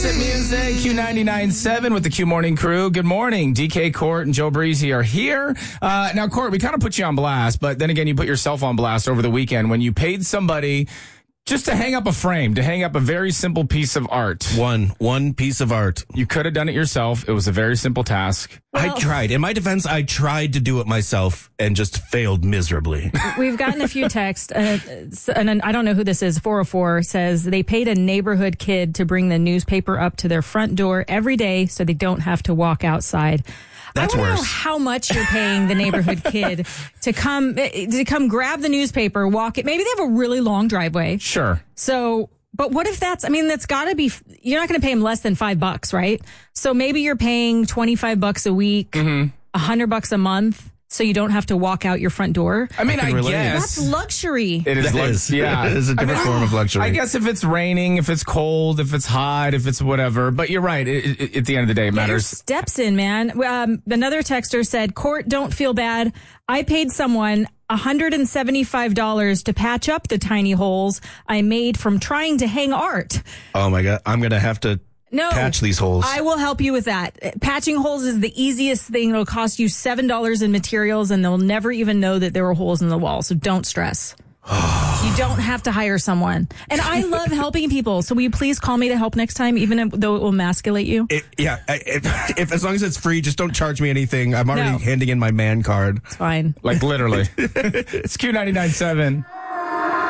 Hit music, Q99.7 with the Q Morning Crew. Good morning. DK, Court, and Joe Breezy are here. Now, Court, we kind of put you on blast, but then again, you put yourself on blast over the weekend when you paid somebody just to hang up a frame, to hang up a very simple piece of art. One piece of art. You could have done it yourself. It was a very simple task. Well, I tried. In my defense, I tried to do it myself and just failed miserably. We've gotten a few texts, and I don't know who this is. 404 says they paid a neighborhood kid to bring the newspaper up to their front door every day so they don't have to walk outside. That's I want to worse. know how much you're paying the neighborhood kid to come grab the newspaper, walk it. Maybe they have a really long driveway. Sure. So, but what if that's got to be, you're not going to pay him less than $5, right? So maybe you're paying $25 a week, $100 a month. So you don't have to walk out your front door. I mean, I guess. That's luxury. It is. Yeah. It is a different form of luxury. I guess if it's raining, if it's cold, if it's hot, if it's whatever. But you're right. At the end of the day, it Get your matters. steps in, man. Another texter said, Court, don't feel bad. I paid someone $175 to patch up the tiny holes I made from trying to hang art. Oh, my God. I'm going to have to patch these holes. I will help you with that. Patching holes is the easiest thing. It'll cost you $7 in materials, and they'll never even know that there were holes in the wall. So don't stress. You don't have to hire someone. And I love helping people. So will you please call me to help next time, even though it will emasculate you? If as long as it's free, just don't charge me anything. I'm already handing in my man card. It's fine. Like literally. It's Q99.7.